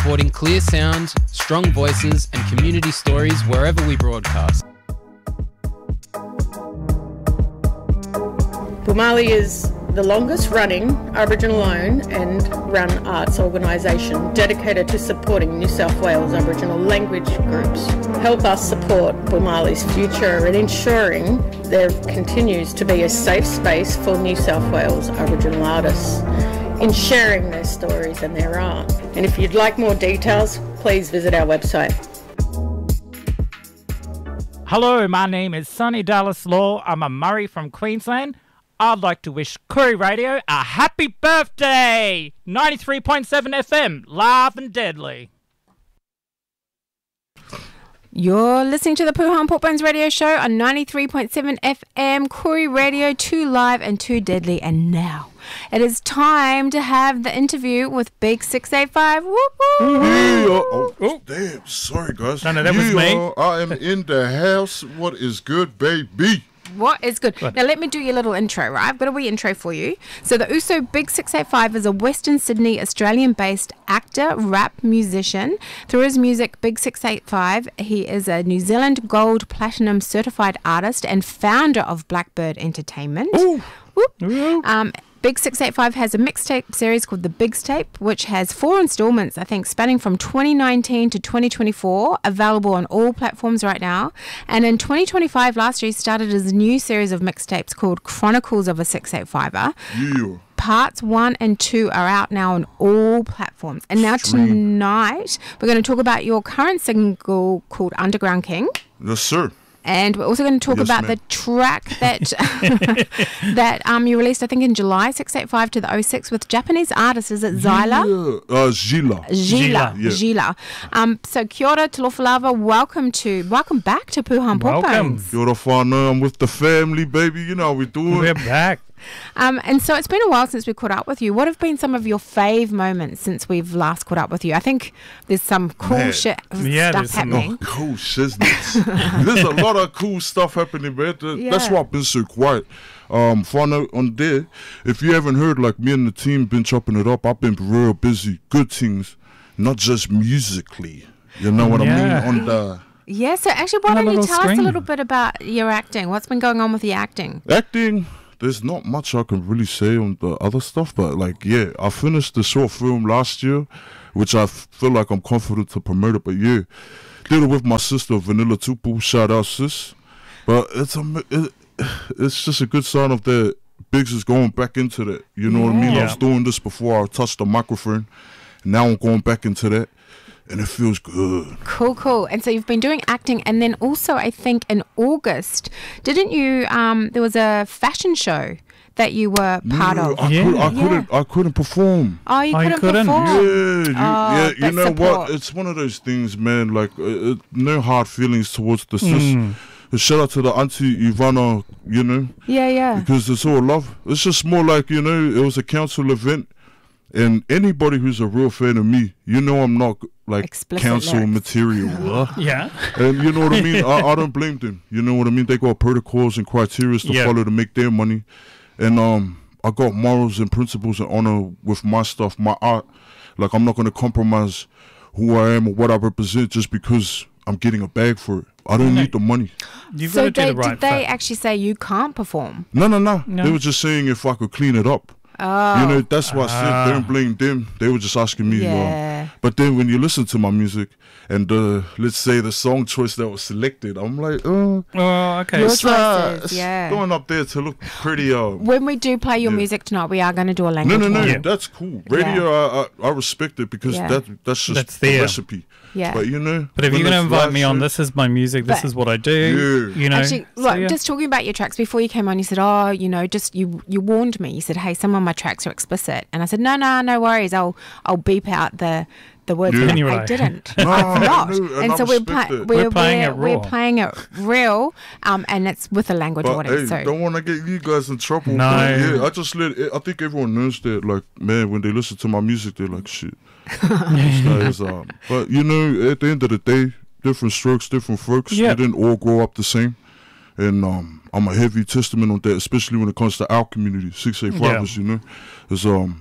supporting clear sound, strong voices and community stories wherever we broadcast. Bumali is the longest running Aboriginal-owned and run arts organisation dedicated to supporting New South Wales Aboriginal language groups. Help us support Bumali's future and ensuring there continues to be a safe space for New South Wales Aboriginal artists in sharing their stories and their art. And if you'd like more details, please visit our website. Hello, my name is Sonny Dallas Law. I'm a Murray from Queensland. I'd like to wish Koori Radio a happy birthday! 93.7 FM, live and deadly. You're listening to the Poohan Pork Bones Radio Show on 93.7 FM, Koori Radio, 2 live and 2 deadly. And now it is time to have the interview with Big 685. Whoop, whoop. Oh, damn. Sorry, guys. No, that was me. I am in the house. What is good, baby? What is good? Now, let me do your little intro, right? I've got a wee intro for you. So, the Uso Big 685 is a Western Sydney, Australian-based actor, rap musician. Through his music, Big 685, he is a New Zealand Gold Platinum certified artist and founder of Blackbird Entertainment. Ooh. Whoop. Big 685 has a mixtape series called The Bigstape, which has 4 installments, I think, spanning from 2019 to 2024, available on all platforms right now. And in 2025, last year, he started his new series of mixtapes called Chronicles of a 685er. Yeah. Parts 1 and 2 are out now on all platforms. And now tonight, we're going to talk about your current single called Underground King. Yes, sir. And we're also going to talk about the track that that you released, I think, in July, 685 to the 06 with Japanese artist. Is it Zyla? Gila. Gila. So kia ora, Talofalava. Welcome back to Poohan Pork Bones. Kia ora whānau. I'm with the family, baby. You know how we do it. We're back. And so it's been a while since we caught up with you. What have been some of your fave moments since we've last caught up with you? I think there's some cool stuff happening. Cool shiznits. There's a lot of cool stuff happening, man. That's why I've been so quiet. Whānau on there, if you haven't heard, like me and the team been chopping it up, I've been real busy. Good things, not just musically. You know what I mean? On the... Yeah, so actually, why don't you tell us a little bit about your acting? What's been going on with the acting? Acting... There's not much I can really say on the other stuff, but I finished the short film last year, which I feel like I'm confident to promote it. But did it with my sister Vanilla Tupu. Shout out, sis. But it's just a good sign of that Biggs is going back into that. You know what I mean? I was doing this before I touched the microphone, and now I'm going back into that. And it feels good. Cool. And so you've been doing acting, and then also I think in August, didn't you? There was a fashion show that you were part of. I couldn't perform. Oh, you couldn't perform. Yeah. You know what? It's one of those things, man. Like no hard feelings towards the sis. Shout out to the auntie Ivana. You know. Yeah. Because it's all love. It's just more like it was a council event. And anybody who's a real fan of me, I'm not like explicit council lyrics. Material. Yeah. And you know what I mean? I don't blame them. You know what I mean? They got protocols and criteria to follow to make their money. And I got morals and principles and honor with my stuff, my art. Like, I'm not going to compromise who I am or what I represent just because I'm getting a bag for it. I don't need the money. You've got to do the right did they actually say you can't perform? No. They were just saying if I could clean it up. Oh. That's why I said don't blame them. They were just asking me. But then when you listen to my music and let's say the song choice that was selected, I'm like, okay. Your choices, going up there to look pretty. When we do play your music tonight, we are going to do a language. No, that's cool. Radio, I respect it because that's just the recipe. Yeah. But But if you're going to invite me on, this is my music. This is what I do. Yeah. Actually, just talking about your tracks before you came on, you said, just you warned me. You said, hey, some of my tracks are explicit, and I said, no worries. I'll beep out the words. Yeah. I didn't. I'm not. And so we're playing it real, and it's with a language warning. Hey, so don't want to get you guys in trouble. No. I just I think everyone knows that. Like, man, when they listen to my music, they're like, shit. This guy is, but at the end of the day, different strokes, different folks. Yeah. They didn't all grow up the same. And I'm a heavy testament on that, especially when it comes to our community, 685ers, It's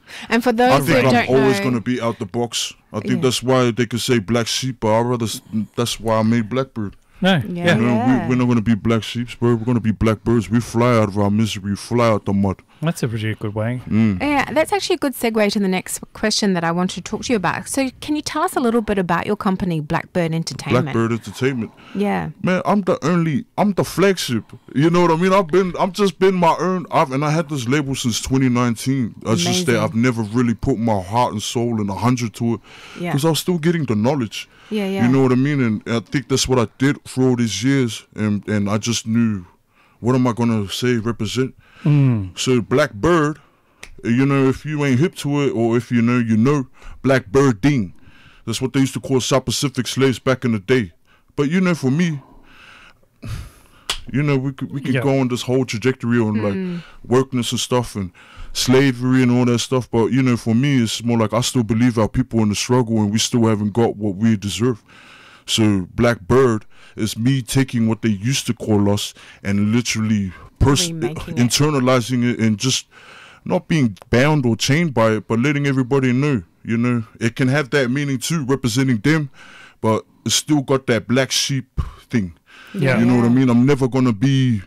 And for I those think who I'm don't always know, going to be out the box. I think Yeah. that's why they could say Black Sheep, but that's why I made Blackbird. No. Yeah. Yeah. You know, we're not going to be black sheep, bro. We're going to be blackbirds. We fly out of our misery, fly out the mud. That's a pretty good way. Yeah, that's actually a good segue to the next question that I want to talk to you about. So, can you tell us a little bit about your company, Blackbird Entertainment? Blackbird Entertainment. Yeah. Man, I'm the flagship. You know what I mean? I've just been my own, and I had this label since 2019. It's just that Amazing. I've never really put my heart and soul and 100 to it. Yeah. Because I was still getting the knowledge. Yeah, yeah. You know what I mean? And I think that's what I did for all these years. And I just knew, what am I going to say, represent? So Blackbird, you know, if you ain't hip to it, or if you know, Blackbirding. That's what they used to call South Pacific slaves back in the day. But, you know, for me, you know, we could Yeah. go on this whole trajectory on like workness and stuff and slavery and all that stuff. But, you know, for me, it's more like I still believe our people in the struggle and we still haven't got what we deserve. So Blackbird is me taking what they used to call us and literally Remaking it. internalizing it and just not being bound or chained by it, but letting everybody know, you know, it can have that meaning too, representing them, but it's still got that black sheep thing. Yeah. You know what I mean? I'm never gonna be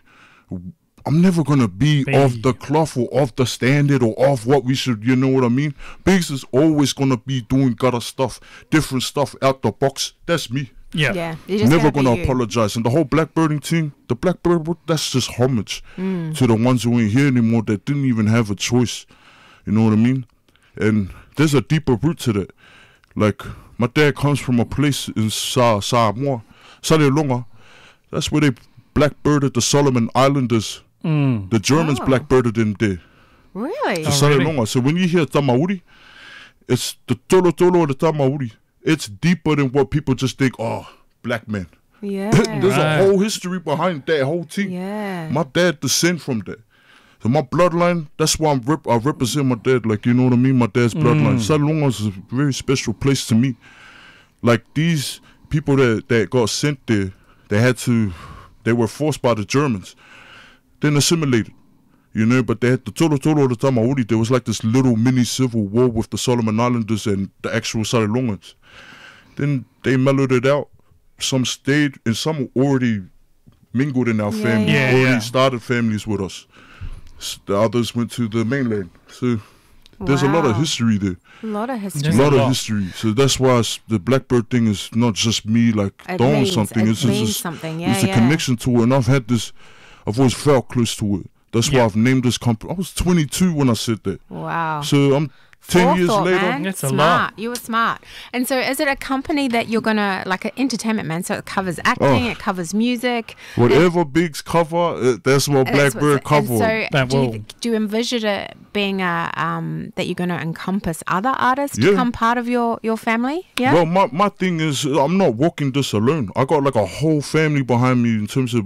off the cloth or off the standard or off what we should, you know what I mean? Biggs is always gonna be doing gutter stuff, different stuff out the box. That's me. Yeah. Yeah. You're just Never gonna gonna be you. apologize. And the whole Blackbirding team, the Blackbird, that's just homage to the ones who ain't here anymore that didn't even have a choice. You know what I mean? And there's a deeper root to that. Like, my dad comes from a place in Samoa, Salelonga. That's where they blackbirded the Solomon Islanders. The Germans Oh. blackbirded them there. Really? The Salelonga. So when you hear Tamauri, it's the Tolo Tolo of the Tamauri. It's deeper than what people just think, oh, black men. Yeah. There's Right. a whole history behind that whole thing. Yeah. My dad descend from that. So my bloodline, that's why I represent my dad. Like, you know what I mean? My dad's bloodline. Salonga is a very special place to me. Like, these people that got sent there, they were forced by the Germans. Then assimilated. You know, but they had the Tolo Tolo the Tamauri. There was like this little mini civil war with the Solomon Islanders and the actual Salelongans. Then they mellowed it out. Some stayed and some already mingled in our Yeah, family. yeah. Already Yeah. started families with us. The others went to the mainland. So there's a lot of Wow. history there. A lot of history. There's A lot a of lot. history. So that's why the Blackbird thing is not just me like It throwing means- something. it It's means just something. there's Yeah, a connection to it. And I've always felt close to it. That's why Yeah. I've named this company. I was 22 when I said that. Wow. So I'm 10 years Forethought, later. man. That's a smart. lot. You were smart. And so, is it a company that you're gonna like an entertainment man? So it covers acting, Oh. it covers music. Whatever Biggs cover, that's what and that's Blackbird and cover. so, That do you, will. do you envision it being a that you're gonna encompass other artists to Yeah. become part of your family? Yeah. Well, my thing is, I'm not walking this alone. I got like a whole family behind me in terms of